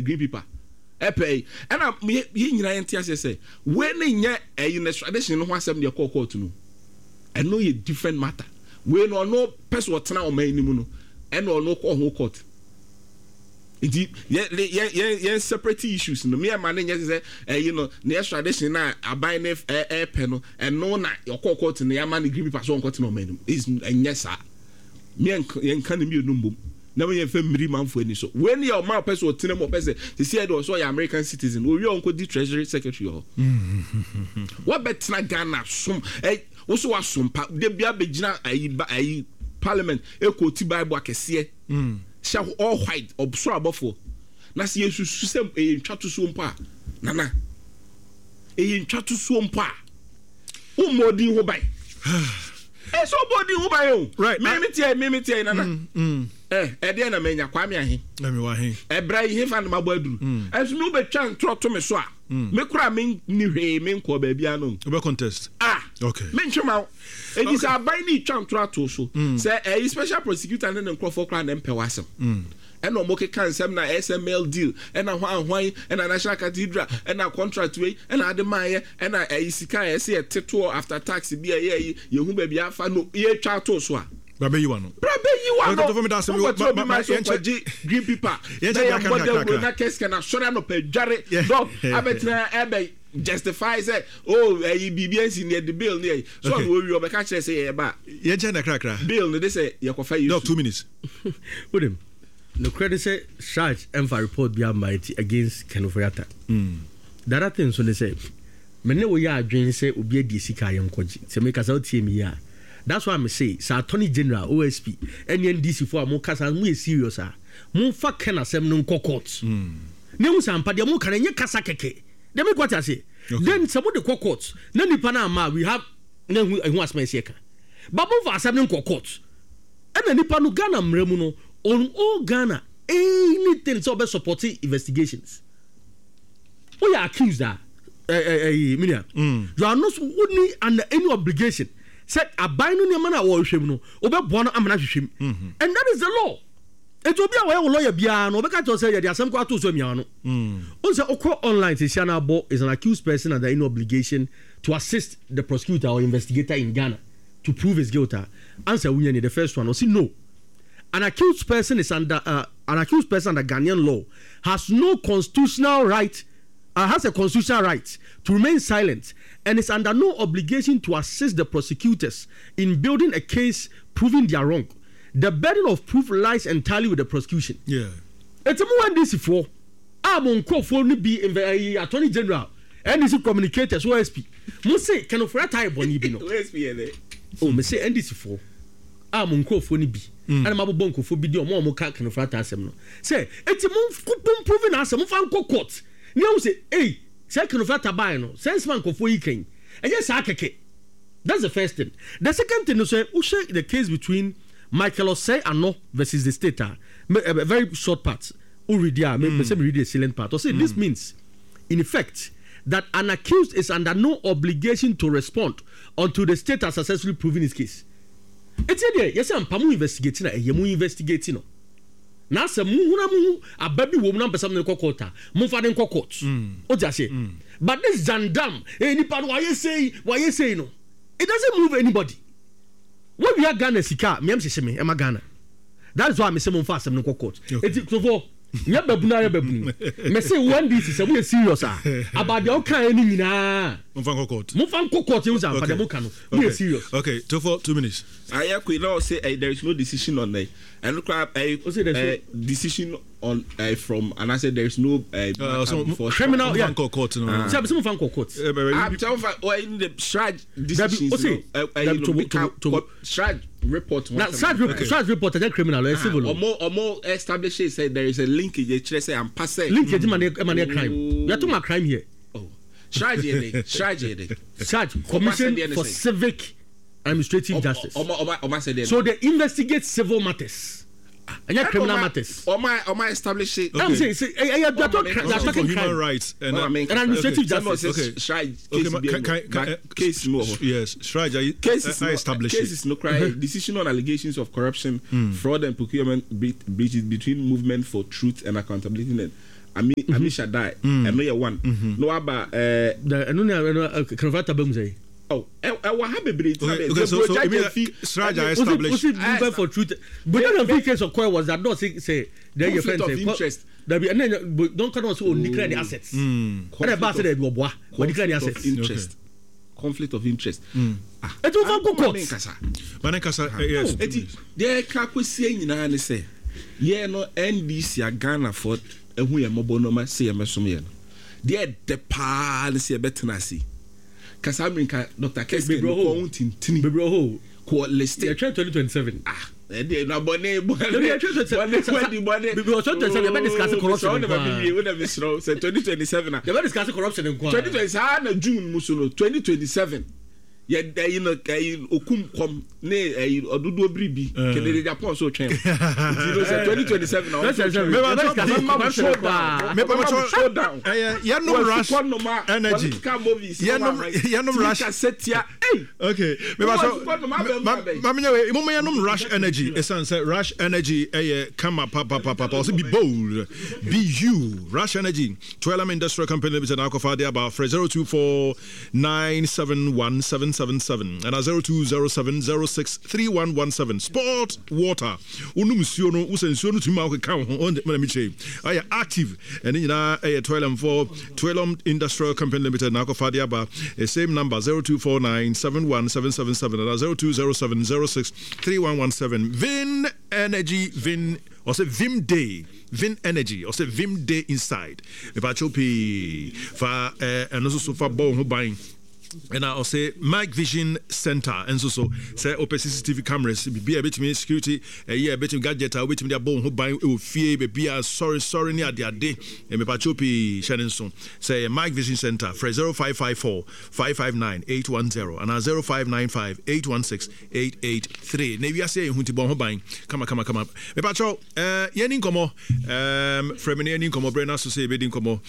green paper epay and ye nyina yenti ase say when nya extradition no ho asem de court no and no ye different matter we no person otena o man ni mu no and no ho court it ye separate issues no me man nya say the extradition na aban na epay no and no na your court na ya man green paper so court no man is nya sa me en kan me no mbom na we ye family man for any so when your man person otena mo person they say do so your American citizen we onko di treasury secretary ho what betina Ghana som wo so wasompa de bia begina ayi parliament ekoti bible akese sha all white obso abofo na se yesu susem ntwato so mpa nana ntwato so mpa wo modi ho bai so body who by you right me tie nana dey na menya kwame ahe na me wa he ebra he fa na mabaduru enso me betwa ntro to me so a me kura me ni hwe me nko ba bia no be contest okay me ntwema e dis abai ni twa ntro ato so say special prosecutor na nko for kra na mpe wasem and no moke kan sem na SML deal and na hwan and na national cathedral and na contract way and na ademaye and na isika say teto after tax bi ye hu ba bia fa no ye twa to so a brabe yi wa no to for me that say green paper ye na keske na sora no pedware dog abetra ebe justify say BBNC near the bill near so we will catch say ba ye je na krakra bill no they say ye ko fa you 2 minutes with him. No credit say charge enfa report be mighty against Kenofriata. The other thing so they say me ne we ya adwen say obi adi sika yenkoji. Se me kasa tie me ya. That's why I say Sir Attorney General OSP NDC for mo kasa mu serious a. Mo fa ken asem no court. Ne hu sampa de mo kan nye kasa keke. Dem me kwata say. Then some of the court na nipa na ma we have na hu asem sieka. Babu for asem no court. And nipa no Ghana mremu no on all Ghana, anything so about supporting investigations. We are accused that, you are not under any obligation. Said a binding your man or shim, over one amashim, and that is the law. It will be a lawyer Biano, because say there are some quarters of Miano. Also, Okro Online, Tiziana Bo is an accused person under any obligation to assist the prosecutor or investigator in Ghana to prove his guilt. Answer Winnie, the first one, or see no. An accused person under Ghanaian law has no constitutional right, has a constitutional right to remain silent and is under no obligation to assist the prosecutors in building a case proving their wrong. The burden of proof lies entirely with the prosecution. Yeah. It's a more this for. I'm on call for be in the Attorney General and this communicators OSP. Must say can of rat type on you OSP. Oh, me say NDC for. I'm on call for be. And I'm a bonko for video more can of rat asem no. Say it's a move proving us a move fan court. You say, hey, second of rat buy no sense man for you can. And yes, that's the first thing. The second thing is say, the case between Michael Osei Ano versus the state, a very short part. Read a silent part. Or say this means, in effect, that an accused is under no obligation to respond until the state has successfully proven his case. It's a day. Yes, I'm pamu investigating. Yemu investigating. Now, some a baby woman person in court. Mufadin court. Oja but this Zandam, any part why you say no? It doesn't move anybody. When we are Ghana sika, me am se me, am Ghana. That's why me say mon fa asem no court. It's so for nya babuna. Me say one this is we serious about the kan any nyina. Mon fa court. Mon fa court you say for the kan no. We serious. Okay, so for 2 minutes. I now say there is no decision on there. And look decision on from and I said there is no criminal court no. Some fan court. I'm telling you in the charge decisions charge report. Now charge report and criminal or civil. Or more established say there is a linkage. They say I'm passing linkage money crime. We are talking about crime here. Oh, charge Commission for Civic Administrative Justice. So they investigate civil matters. And criminal matters. Or my established it. I'm saying, talking human rights and administrative justice. Case no. Yes, cases established. Cases no cry. Decision on allegations of corruption, fraud, and procurement breaches between Movement for Truth and Accountability Amisha die. And no one. No aba Cravata Bumsay. Oh, I will have a breed. Strategy established for truth. But the case of Coy was that not say there your friends of interest. And then don't come also declare the assets. What about the bois? What declare the assets? Interest. Conflict of interest. It will go court. Manekasa, yes. There can't say, yeah, no NDC Ghana for a we are mobile say a messomian. There the palace a better see. Casaminka, Dr. Kesby, bro, quote listed 2027. They no bonnet, we were discussing corruption. 2027. They were discussing corruption in 2027. June Musuno 2027. Yet they Okum come ne Odudo Bribi, Kennedy Japan so train. 2027. Showdown. Yanum Rush Energy. Yanum Rush. Okay. Yanum Rush Energy. Essence Rush Energy. Come up, also be bold. Be you. Rush Energy. 12 Industrial Company Limited. Alcofa about 02497177 and 0207063117. Sport water. Unumsiono usensiono tuma ko kan ho on me che. Aya active and in 12 Industrial Company Limited na ko fadia ba same number 0249717777 and 0207063117. Vin Energy Vin or say Vim Day. Vin Energy or say Vim Day inside. Me pa chopi fa and also so far bon ho buying. And I'll say Mike Vision Center and so say open CCTV cameras be a bit me security a bit gadget wait me their bone who buy fear be a sorry near their day and me pachopi Shannon soon say Mike Vision Center for 0554 559 810 and 0595 816 883 na we are saying hunti bon buying come up me pacho yenin komo from yenin komo brena so say bedin komo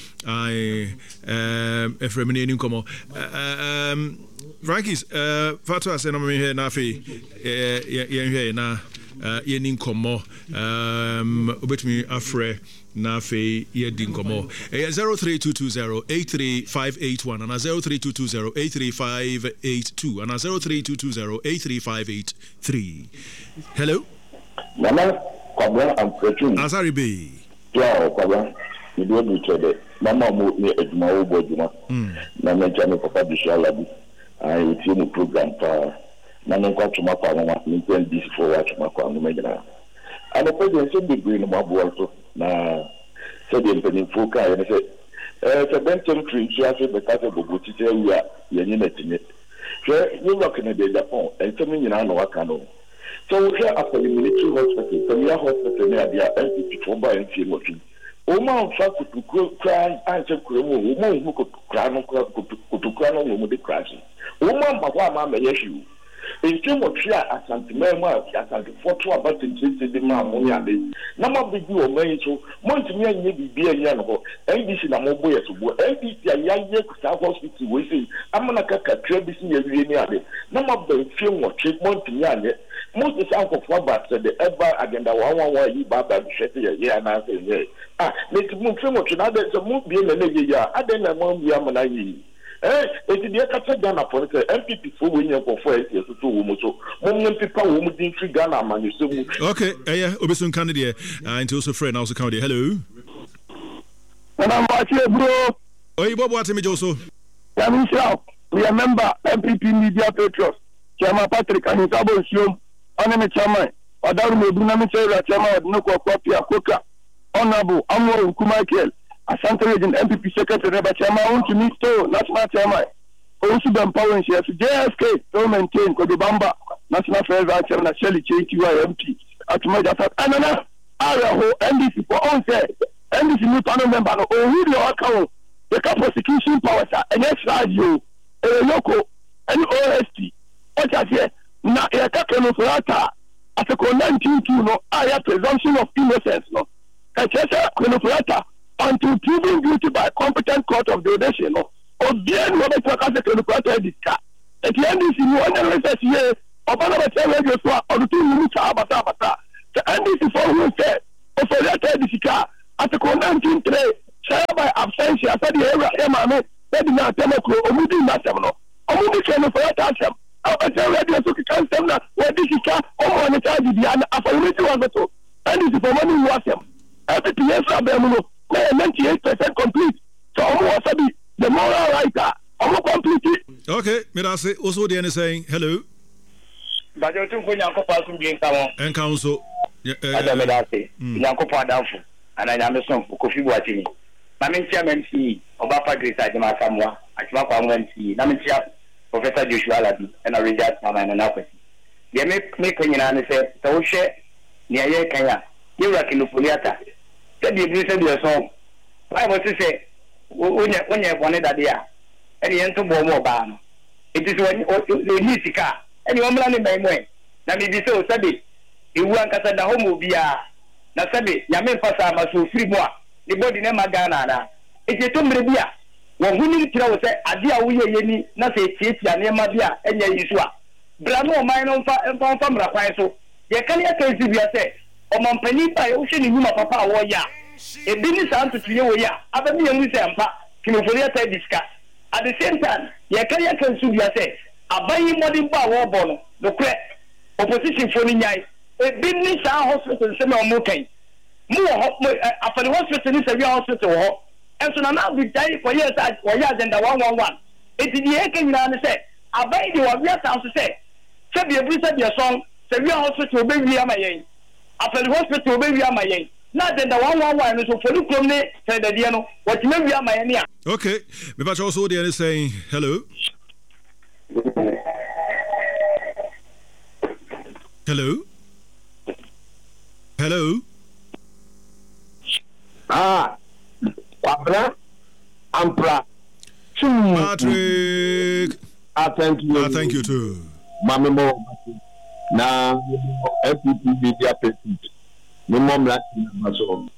from yenin komo Frankie's Fatu I said I'm here na fe here na yenin komo obetumi afre na fe yedin komo 03220-83581 and 03220-83582 and 03220-83583. Hello Mama Kwabra I'm preaching Azari Bay Yo Kwabra you do me today Mama mo me eduma wo boduma na me jame papa bishala bi ai ti mu program pa na me kwa tuma kwa mama me pen this for watch ma kwa no me gina ana pe de se degree no mabo also na se de pen fuka ya se se benton tree ya se be ka se bobo ti se wi ya nyi na tinye je you work in the Japan and so me nyina no waka no so here after the military hospital so we are hospital near the NPP for by NPP Oma fa kutu kra anche kuremu oma hu kra no kutu kra no mo de crash oma mpa ma me yeshu enti mo twa asante memu asante foto about enti de ma mo ya de na ma bi o man so mo ntimi anye bibia nya no NDC na mo boye so bo NDC ya ye kuta hospital we say amana kaka tra bi si ya wie ni ade na ma ba fie mo twe mo ntimi anye mo se san ko for but the ever agenda 111 yi baba bi hwete ye na say ye let me film what na dey so mo bi na ye ya ade na mo bi amana yi eti de ka Ghana for the MPP for we nyako for eti so wo mo so mo mpipa wo mo din free Ghana man so mu okay obesun candidate and also friend also candidate hello and I'm watching bro Bobo atemi joso we are member MPP Media Patriots Chairman Patrick Anisabo Siom on the chairman Odaru Meduna Michel chairman no ko Akoka Honorable Amor Nkumakel Asante Region MPP Secretary Reba Chairman to meet National Chairman also the empowering chef JSK to maintain Kodibamba National Affairs Chairman Shelley Chetiwa MP Atumaja Anana Araho NDC for on say NDC new panel member no who the account the prosecution powers and radio local and OST what I say na ya kakeno flata as a 19-2 no aya presumption of innocence no Kachesa Konoflata until proven guilty by competent court of the nation. Obien Robert Wakasa Konoflata Diska. At the end, you want to research here. Obama Radio or the 2 minutes Abata. The NDC for who said, for that Diska at the 19-3, 98% complete. So almost the moral writer, almost complete. Okay, Mirase, also the end saying hello. But you're too good, Uncle Pass being come on. And council. Adam Medase, Uncle Pandanfu, and I am the son for Kofi Watini. Mamin Chairman C, Obapa Grace Adama Samoa, Achmapa Wensi, Namin Chia, Professor Joshua Alabi, and a Rejat Mama and Apathy. They make an answer, so share near Kenya, Irakinupuliata. Said you said your song. I was to say, when you wanted that year, and the end to Bomo Ban. It is when you need to car, and you are running by way. Now, maybe so, Sabi, you want to send the home be a Nasabi, Yamin Pasa, Masu, free more. The body never Ghana. It is too many beer. When we need to say, Adia, we are not a chit, and Yamabia, and Yisua. Brano, mine on from Rafael. You can't say, O Montpellier by ocean in Yuma Papa Waya. A business answer to you, yeah. Other me and Musampa, Kimofolia discuss. At the same time, Yakaya can sue your say, a buying modern bar war bono, the crack, opposition for Niai, a business hospital, some more kind. More after the hospital is a real hospital, and so now we die for years or years and the 111. It is the Akan say, I buy you a real house to say, Sabi a breeze of your song, the real hospital will be my after the hospital will be my not in the 111 so for the Cromley said the Diano, what you may be my area. Okay, but also the other saying hello. Hello. Hello. Wabra, Ampra, Patrick. Thank you. Thank you too. Mama Mo. Now, FPP media person. No more black so.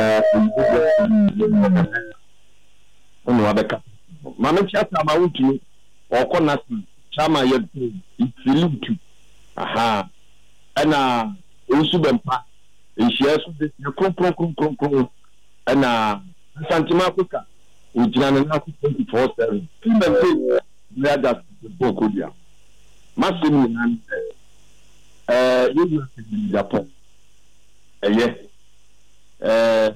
Mama Chata Mautu or Conasi, Chama Yet, it's aha. And Usubempa, and she has this Krum, and Santima Kuka, which is an 24/7. Even they are just Bokudia. Maximum you Japan. Yes. A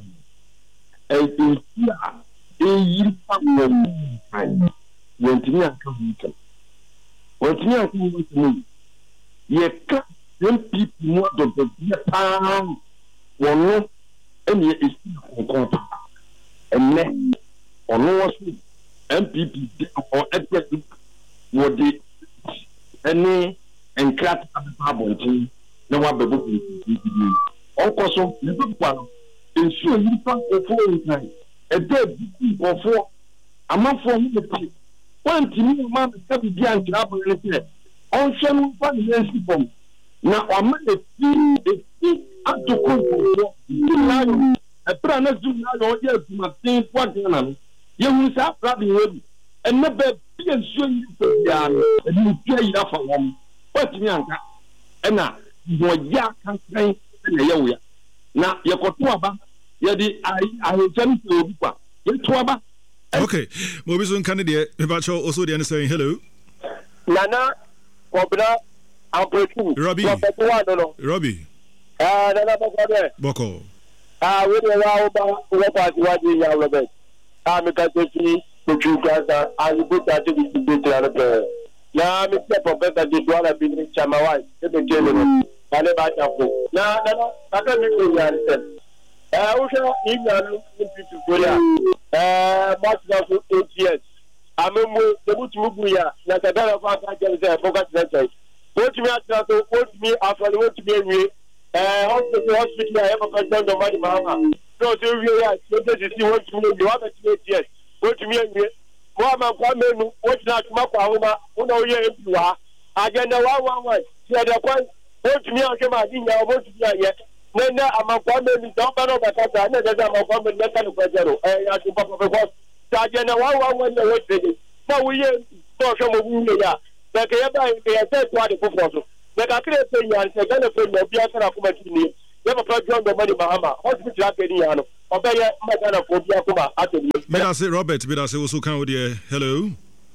year time. When to me, I come when to me, ye cut them people more than the pound. One and ye is and then or no MPP or Edward would the any and crap at the problem. No one but book. Also, little one, ensure you can't go for a dead or for a month for me. One to me, man, seven behind trouble in the on some fun from now. I'm a fee up to control. A plan as you know, yes, my thing, what you will start rubbing him and never be ensure you and you pay enough for one. What's me, and now, you can't say. Now, you got two about I tend to be two about. Okay, Mobison candidate, Bacho also the saying hello. Nana, Obra, Robbie. Boko. We don't know about what we are about. I'm a Catholic, the Jew Gaza, and the book that is the now, I'm a professor that did want to be in Chamawai, the general. Now, I can't make you understand. I also email to Korea. Much of 8 years. I'm the Mutubuya, like a better father can say, forgot that. What me after what me, hospital, I ever got down the money, Mama. So, you see what you have 8 years. What me and me, Mama, what's not Mapa, who know you are. Again, the 111, see the point. What me and Kema, what yet. Then I'm a woman, don't know about that. I never am a woman, let them go. I think Papa Sergeant, 111 was ready. So we saw some of you. Like I said, what the proposal. Like I couldn't say, you are going to put your beer for a committee. Never project the money, Bahama. Hospital at Ediano. Obey my kind of Kobiakuma at the May I say, Robert, may I say also come with you? Hello.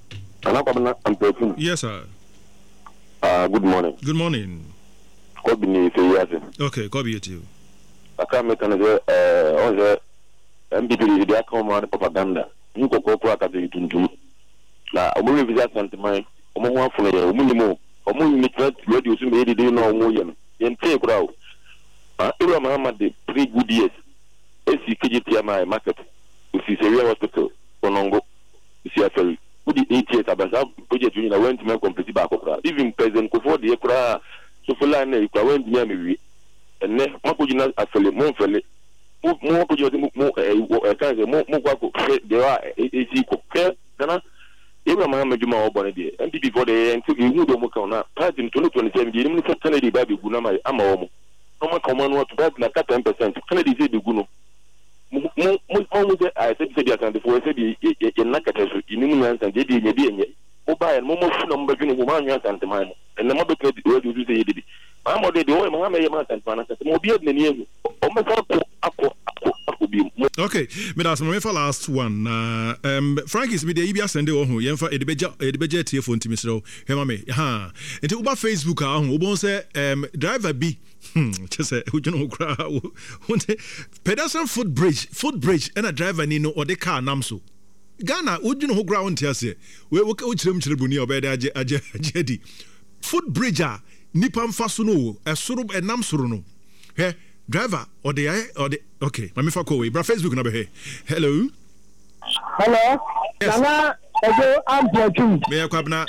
Yes, sir. Good morning. Good morning. Okay, copy it to you. I can't make another MPP they come on propaganda you go kura ka de tuntum na omo we visa santimai omo ho afo ya omo ni mo omo ni trade radio so me dey no omo ye no yen pay kura o Ibrahim Muhammad de 3 good years esi KGT my market usi Seria hospital Onongo usi aferi udi 8 years abasa project you went to complete back kura even president Kofo de kura so fola na ikwa went me wi enne makojina afele mo fele mo ko jodi mo kan se mo kwa ko de wa esi ko ke dana Ibrahim Muhammad juma obone de MPP before the into you do mo kan na party 2027 di ni Kennedy ba be guna mai ama wo mo no common what that na 10% Kennedy say be gunu mo say I said the account for say the na kata so ni mu nan san de nye de nye mo ba mo fu na mo ba gunu mo ma nwa san tema no en na mo be credit we do say de ma mo de o ma me ma san pana mo bi na ni egu o me sa ako bi okay me das mo for last one Frank is me de ibia send wo ho yen fa edebeja tie phone timi sro hema me ha enti uba Facebook a ho ubon say driver bi just ujuno kra wonte pedestrian footbridge and a driver ni no or the car namso Ghana ujuno ho kra wonte ase we ukirem buni obede agedi footbridge a nipa mfa so no esoro enam soro no he driver or the okay let me for call bra Facebook na be here hello yes. Nana ojo ampotu me kwabna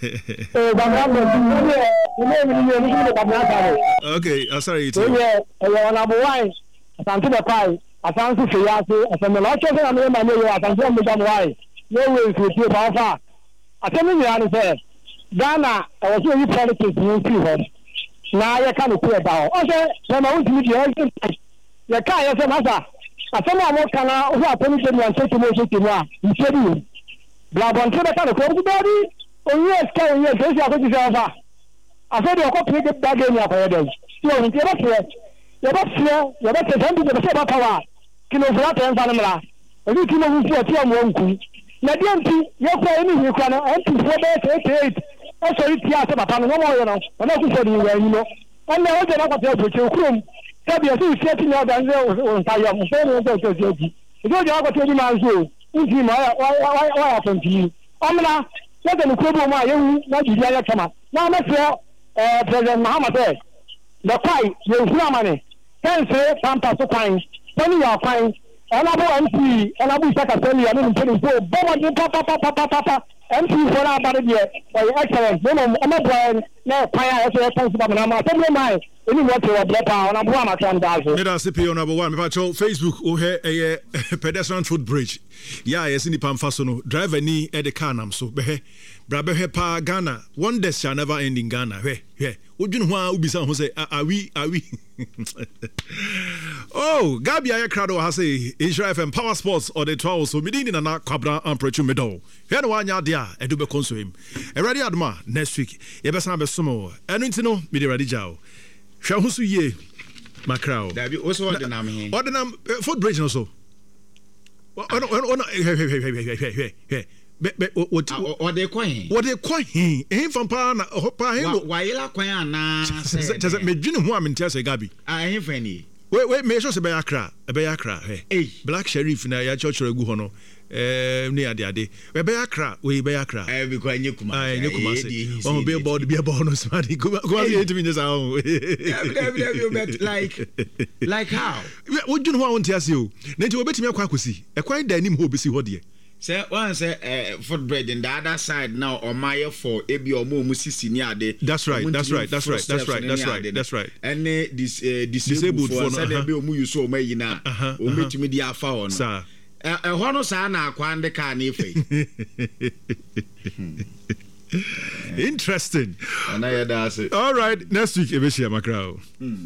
okay sorry to number 1 asanti the pai asanti fiyase asanti la cho na me ma yo asanti mo jam wai no we fi pa fa atemi ni ani se Ghana I was really politics in people na ya ka no ku eba o se na ma wuti di ya ka ya se masa asema mo kana o atemi se ni anse to mo se ti a nsedi bla bon se ka no ko body o yes ka o yes se akoji se afa afedi o ko pe de bag ni akoye de so ni ya ba se sambi de se ba power kilo fura te nfa namla o ni kilo wu se ti o nku na de nti ye ko ni hi kwa no nti fo be 88 o so iti ase papa no mo yo no na ku so ni wa ni no na o je na kwata o che okurum se bi o se ti ni o dan ze o nta yo mo se ni o se ji o je na kwata ni ma nso nti ma wa ya tonti amna se de ku bo ma yewu na ji ya kama na ma se president Muhammad the pai ye hu amane tense pampa so kwan tani ya kwan Honorable MP, Honorable Secretary, and then so papa MP for about it, excellent. No, I'm not going now. Fire as a responsible. I'm not telling my any what to a black on a Buama Trandazo. Let us see number 1. Facebook, a pedestrian footbridge. Yeah, yes, in the Pamfasono. Driver ni at the Canam, so be Brabe pa Ghana. One day shall never end in Ghana. Hey. Would you know who be some who say, are we? Oh, Gabi Ayakrado has a Israel FM Power Sports or the 12 so Medina and Quabra and Prechu Meadow. Here no one yard, and do be console him. A ready adma next week. Ebesan Besumo, and Intino, Media Radijao. Shahusu ye, Macrao. That you also want the name. What the name? Footbridge also. Hey. What they coin him from Pana why la coin na does it make you one say Gabi I ain't funny wait me sure say be Accra hey Black Sheriff na ya church regu hono near the ade be Accra we be Accra because nyekuma say on billboard no smart go 8 minutes like how what you know want to ask you na ti obetimi akwa akosi e kwan da nim ho besi ho de say one say footbread in the other side now or my for ebi or mo musisi ni ade that's right and this disabled for say ebi o mu use o mayi na o metumi di afa on sir hono sa na akwa nde ka na efe interesting and I that's it all right next week ebeshia makrao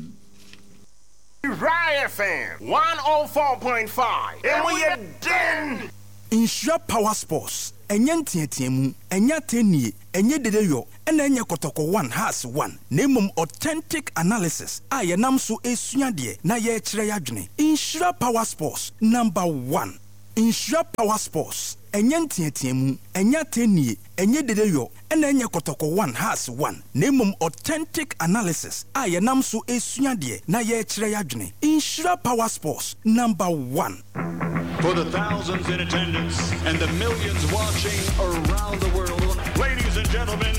Rai FM 104.5 and we are done. Insure Power Sports enye ntietiemu enye tenie enye dedeyo ena enye kotoko 1 has 1 nemum authentic analysis ayenam so esuade na ye kire yadwene Insure Power Sports number 1 Insure Power Sports enye ntietiemu enye tenie enye dedeyo ena enye kotoko 1 has 1 nemum authentic analysis ayenam so esuade na ye kire yadwene Insure Power Sports number 1 for the thousands in attendance and the millions watching around the world. Ladies and gentlemen,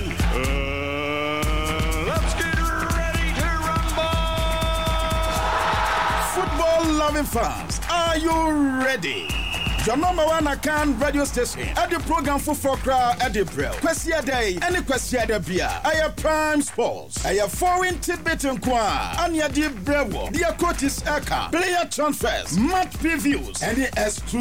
let's get ready to rumble! Football-loving fans, are you ready? Your number one account radio station at the program for crowd at the Brill. Question day, any question the beer. I have Prime Sports. I have foreign tidbit and qua. And ya deep brevo. Dear coaches Eka. Player transfers, match previews, and the exclusive